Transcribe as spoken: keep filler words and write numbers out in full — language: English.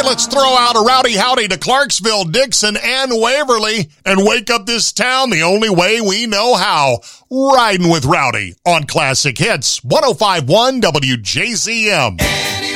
let's throw out a rowdy howdy to Clarksville, Dixon, and Waverly and wake up this town the only way we know how. Riding with Rowdy on Classic Hits one oh five point one W J Z M.